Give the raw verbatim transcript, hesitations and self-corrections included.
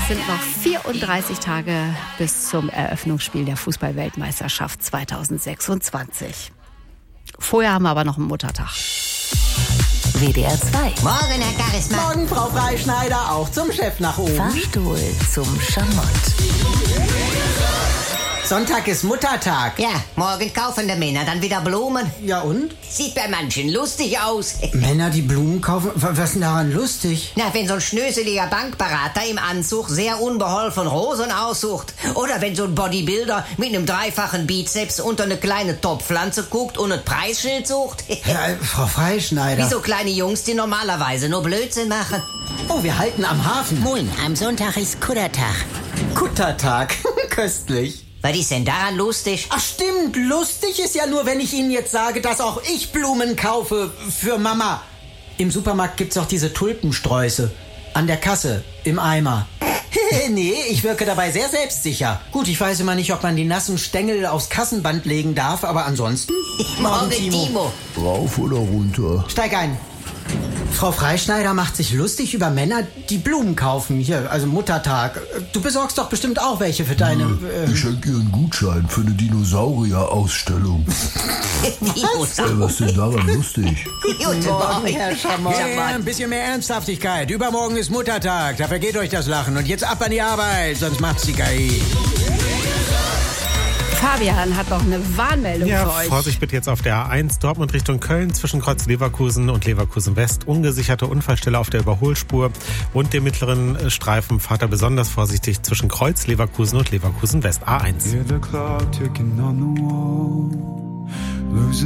Es sind noch vierunddreißig Tage bis zum Eröffnungsspiel der Fußball-Weltmeisterschaft zweitausendsechsundzwanzig. Vorher haben wir aber noch einen Muttertag. W D R zwei. Morgen, Herr Charisma. Morgen, Frau Freischneider, auch zum Chef nach oben. Fahrstuhl zum Schamott. Sonntag ist Muttertag. Ja, morgen kaufen die Männer dann wieder Blumen. Ja und? Sieht bei manchen lustig aus. Männer, die Blumen kaufen? Was ist denn daran lustig? Na, wenn so ein schnöseliger Bankberater im Anzug sehr unbeholfen Rosen aussucht. Oder wenn so ein Bodybuilder mit einem dreifachen Bizeps unter eine kleine Topfpflanze guckt und ein Preisschild sucht. Ja, Frau Freischneider. Wie so kleine Jungs, die normalerweise nur Blödsinn machen. Oh, wir halten am Hafen. Moin, am Sonntag ist Kuttertag. Kuttertag. Köstlich. Was ist denn daran lustig? Ach stimmt, lustig ist ja nur, wenn ich Ihnen jetzt sage, dass auch ich Blumen kaufe für Mama. Im Supermarkt gibt's auch diese Tulpensträuße. An der Kasse, im Eimer. Nee, ich wirke dabei sehr selbstsicher. Gut, ich weiß immer nicht, ob man die nassen Stängel aufs Kassenband legen darf, aber ansonsten... Morgen, Timo. Rauf oder runter? Steig ein. Frau Freischneider macht sich lustig über Männer, die Blumen kaufen. Hier, also Muttertag. Du besorgst doch bestimmt auch welche für deine... Äh, ich schenke ihr einen Gutschein für eine Dinosaurier-Ausstellung. Was? Äh, was ist denn daran lustig? Guten Morgen, Herr Schamott. Ja, ein bisschen mehr Ernsthaftigkeit. Übermorgen ist Muttertag. Da vergeht euch das Lachen. Und jetzt ab an die Arbeit, sonst macht's die K I. Fabian hat noch eine Warnmeldung Ja, für euch. Vorsicht bitte jetzt auf der A eins, Dortmund Richtung Köln, zwischen Kreuz Leverkusen und Leverkusen West. Ungesicherte Unfallstelle auf der Überholspur und dem mittleren Streifen. Fahrt da besonders vorsichtig zwischen Kreuz Leverkusen und Leverkusen West. A eins. Hear the clock ticking on the wall, losing